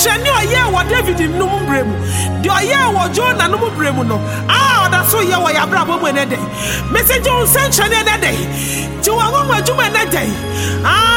nsɛnkyerɛnne ɔyɛ wɔ David num bremu de ɔyɛ wɔ Jonah num bremu no ɔda so yɛ wɔ yabrabɔ mu ne dɛ message nsɛnkyerɛnne ne dɛ ti wɔ wɔn adwuma ne dɛ